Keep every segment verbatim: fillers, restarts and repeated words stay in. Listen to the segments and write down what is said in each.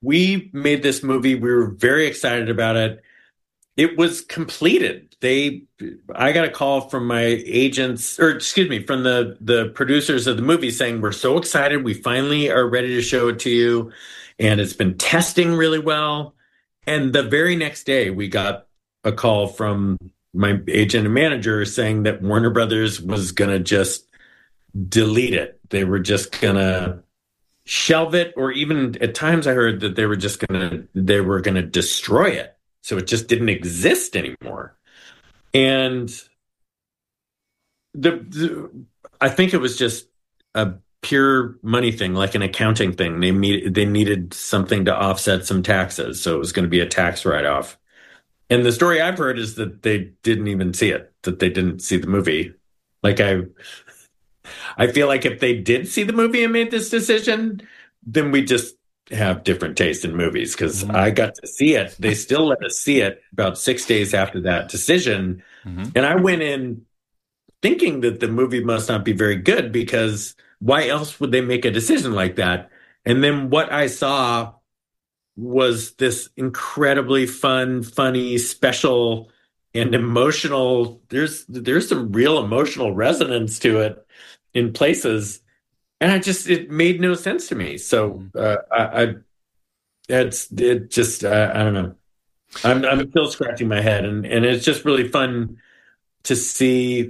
we made this movie. We were very excited about it. It was completed. They, I got a call from my agents, or excuse me, from the the producers of the movie saying, "We're so excited. We finally are ready to show it to you, and it's been testing really well." And the very next day, we got a call from my agent and manager saying that Warner Brothers was going to just delete it. They were just going to shelve it, or even at times I heard that they were just going to they were going to destroy it. So it just didn't exist anymore. And the, the I think it was just a pure money thing, like an accounting thing. They need, they needed something to offset some taxes, so it was going to be a tax write-off. And the story I've heard is that they didn't even see it, that they didn't see the movie. Like I, I feel like if they did see the movie and made this decision, then we just have different taste in movies, because mm-hmm. I got to see it. They still let us see it about six days after that decision. Mm-hmm. And I went in thinking that the movie must not be very good, because why else would they make a decision like that? And then what I saw was this incredibly fun, funny, special, and emotional. There's there's some real emotional resonance to it in places. And I just, it made no sense to me. So uh, I, I, it's, it just, uh, I don't know. I'm, I'm still scratching my head, and, and it's just really fun to see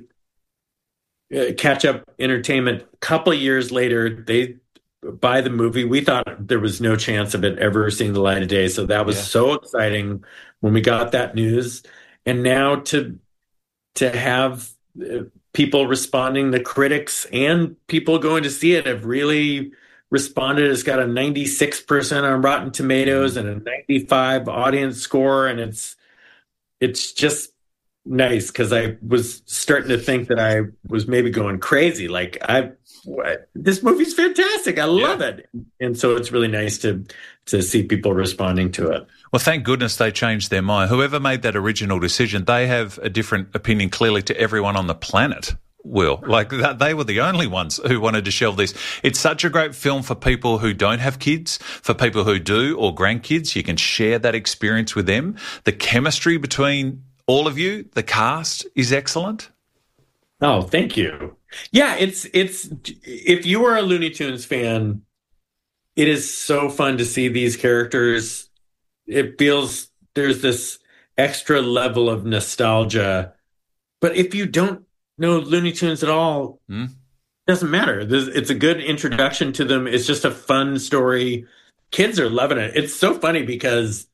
uh, Catch Up Entertainment. A couple of years later, they buy the movie. We thought there was no chance of it ever seeing the light of day. So that was yeah. so exciting when we got that news. And now to, to have uh, people responding, the critics and people going to see it have really responded. It's got a ninety-six percent on Rotten Tomatoes and a ninety-five audience score. And it's, it's just nice, because I was starting to think that I was maybe going crazy. Like, I, what? This movie's fantastic. I love yeah. it. And so it's really nice to, to see people responding to it. Well, thank goodness they changed their mind. Whoever made that original decision, they have a different opinion clearly to everyone on the planet, Will. Like, they were the only ones who wanted to shelve this. It's such a great film for people who don't have kids, for people who do, or grandkids. You can share that experience with them. The chemistry between all of you, the cast, is excellent. Oh, thank you. Yeah, it's, it's, if you are a Looney Tunes fan, it is so fun to see these characters. It feels there's this extra level of nostalgia. But if you don't know Looney Tunes at all, mm. it doesn't matter. There's, it's a good introduction to them. It's just a fun story. Kids are loving it. It's so funny because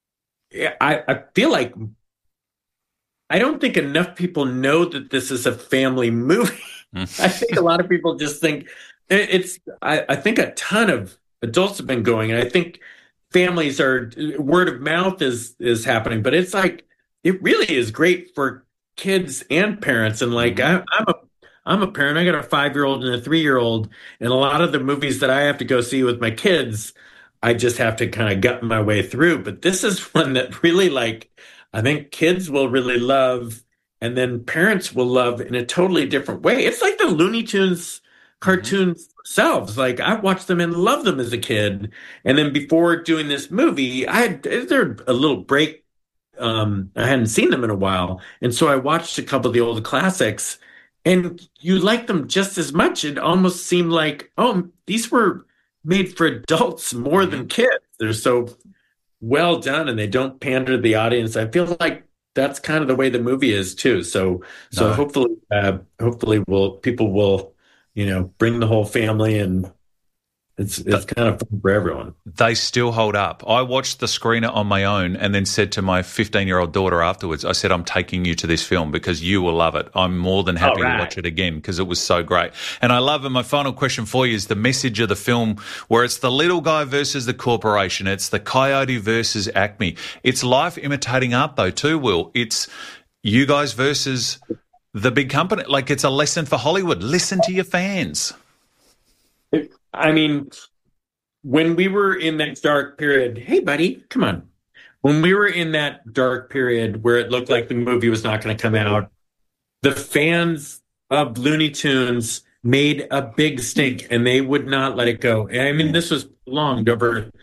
I, I feel like I don't think enough people know that this is a family movie. Mm. I think a lot of people just think it's, I, I think a ton of adults have been going, and I think families are, word of mouth is is happening, but it's like, it really is great for kids and parents. And like, I, I'm a I'm a parent. I got a five-year-old and a three-year-old, and a lot of the movies that I have to go see with my kids, I just have to kind of gut my way through. But this is one that really, like, I think kids will really love, and then parents will love in a totally different way. It's like the Looney Tunes cartoons themselves. Like, I watched them and loved them as a kid. And then before doing this movie, I had there a little break. Um, I hadn't seen them in a while. And so I watched a couple of the old classics, and you like them just as much. It almost seemed like, oh, these were made for adults more than kids. They're so well done, and they don't pander to the audience. I feel like that's kind of the way the movie is too. So, so no. hopefully, uh, hopefully, will people will, you know, bring the whole family, and it's it's kind of fun for everyone. They still hold up. I watched the screener on my own and then said to my fifteen-year-old daughter afterwards, I said, I'm taking you to this film because you will love it. I'm more than happy right. to watch it again because it was so great. And I love it. My final question for you is the message of the film, where it's the little guy versus the corporation. It's the Coyote versus Acme. It's life imitating art, though, too, Will. It's you guys versus the big company. Like, it's a lesson for Hollywood. Listen to your fans. I mean, when we were in that dark period, hey, buddy, come on. When we were in that dark period where it looked like the movie was not going to come out, the fans of Looney Tunes made a big stink, and they would not let it go. I mean, this was longed over